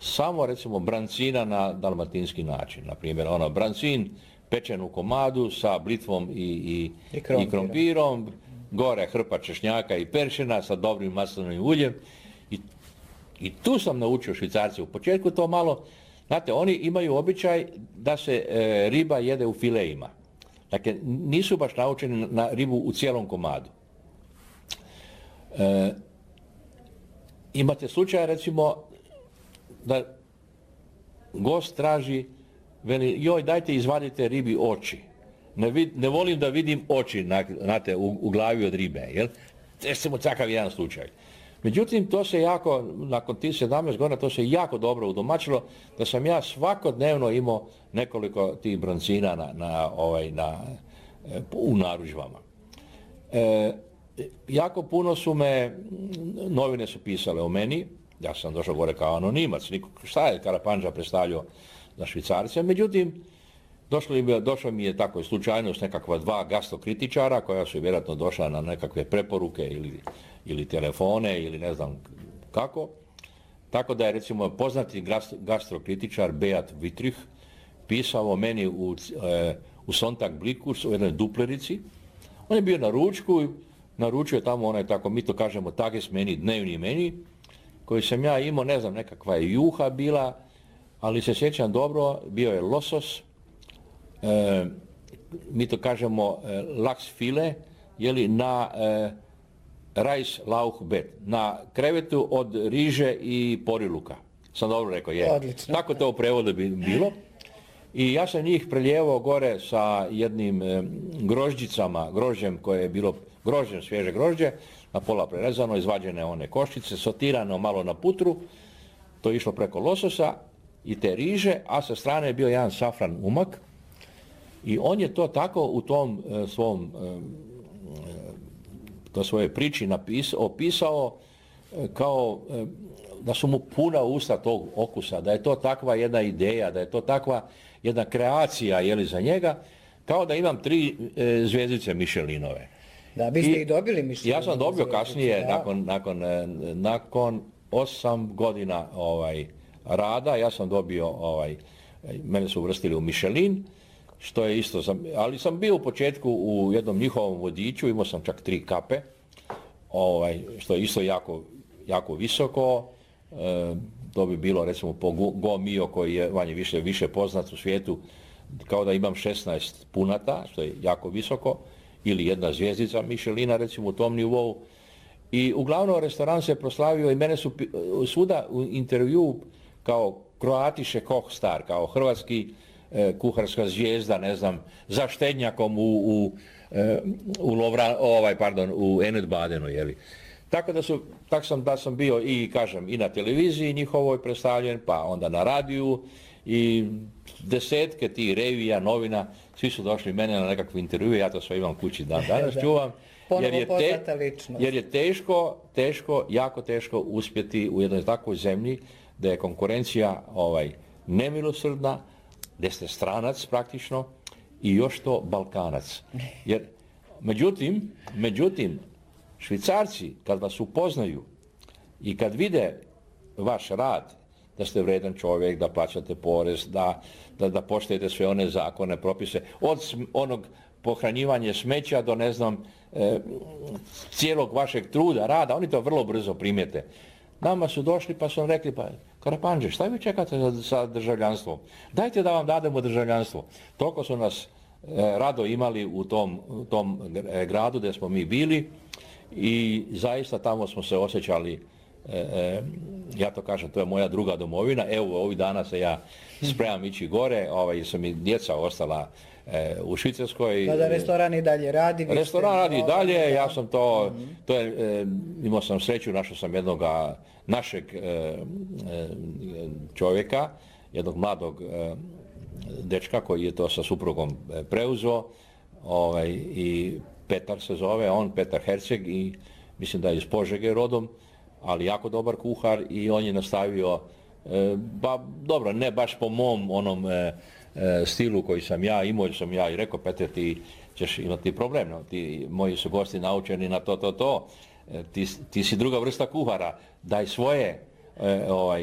samo recimo brancina na dalmatinski način. Na primjer, brancin pečen u komadu sa blitvom i krompirom, gore hrpa češnjaka i peršina sa dobrim maslinovim uljem. I tu sam naučio Švicarce u početku to malo. Znate, oni imaju običaj da se riba jede u fileima. Dakle, nisu baš naučeni na ribu u cijelom komadu. Imate slučaja, recimo, da gost traži, veli, joj, dajte izvadite ribi oči. Ne volim da vidim oči znate, u glavi od ribe. Jel? Recimo, takav jedan slučaj. Međutim, to se jako, nakon tih 17 godina, to se jako dobro udomačilo, da sam ja svakodnevno imao nekoliko tih brancina u narudžbama. Jako puno novine su pisale o meni, ja sam došao gore kao anonimac, šta je Karapandža predstavljao za Švicarce, međutim, došlo mi je tako slučajnost nekakva 2 gastrokritičara koja su vjerojatno došla na nekakve preporuke ili telefone ili ne znam kako. Tako da je recimo poznati gastrokritičar Beat Vitrih pisao o meni u Sonntag Bliku u jednoj duplerici. On je bio na ručku, naručio tamo onaj, tako mi to kažemo, tagesmeni, dnevni meni, koji sam ja imao, ne znam, nekakva je juha bila, ali se sjećam dobro, bio je losos, mi to kažemo laks file, jeli, na rice lauch bed, na krevetu od riže i poriluka. Sam dobro rekao, je. Odlično. Tako to u prevodu bi bilo. I ja sam njih preljevao gore sa jednim grožđem koje je bilo svježe grožđe, na pola prerezano, izvađene one koštice, sotirano malo na putru, to je išlo preko lososa i te riže, a sa strane je bio jedan safran umak i on je to tako u tom svojoj priči opisao kao da su mu puna usta tog okusa, da je to takva jedna ideja, da je to takva jedna kreacija jeli, za njega, kao da imam 3 zvjezdice Michelinove. Da, vi ste i dobili Michelinovu. Ja sam dobio kasnije, nakon 8 godina rada, ja sam dobio, mene su uvrstili u Michelin, što je isto, ali sam bio u početku u jednom njihovom vodiču, imao sam čak 3 kape, što je isto jako visoko, to bi bilo recimo po Go-Mio koji je više poznat u svijetu, kao da imam 16 punata, što je jako visoko, ili 1 zvjezdica Michelina recimo u tom nivou. I uglavnom restoran se proslavio i mene su svuda u intervju kao Kroatiše Koch Star, kao hrvatski kuharska zvijezda, ne znam, za štednjakom u Enid Badenu, jeli. Tako da sam bio i na televiziji njihovoj predstavljen, pa onda na radiju i desetke tih revija, novina, svi su došli mene na nekakve intervjue, ja to sve imam kući danas čuvam, jer je teško, jako teško uspjeti u jednoj takvoj zemlji da je konkurencija nemilosrdna, da ste stranac praktično i još to Balkanac. Jer, međutim, Švicarci kad vas upoznaju i kad vide vaš rad, da ste vredan čovjek, da plaćate porez, da poštujete sve one zakone, propise, od onog pohranjivanja smeća do, ne znam, cijelog vašeg truda, rada, oni to vrlo brzo primijete. Nama su došli pa su nam rekli, pa Karapandže, šta vi čekate sa državljanstvom? Dajte da vam dademo državljanstvo. Toliko su nas rado imali u tom gradu gdje smo mi bili i zaista tamo smo se osjećali, ja to kažem, to je moja druga domovina. Evo, ovih dana se ja spremam ići gore, jer su mi djeca ostala u Švicarskoj. Kada restoran i dalje radi? Restoran radi i dalje, ja sam imao sam sreću, našao sam jednog našeg čovjeka, jednog mladog dečka koji je to sa suprugom preuzeo i Petar se zove, Petar Herceg i mislim da je iz Požege rodom, ali jako dobar kuhar i on je nastavio, dobro, ne baš po mom onom stilu koji sam ja imao, jer sam ja i rekao, Petar, ti ćeš imati problem, moji su gosti naučeni na to, ti si druga vrsta kuhara, daj svoje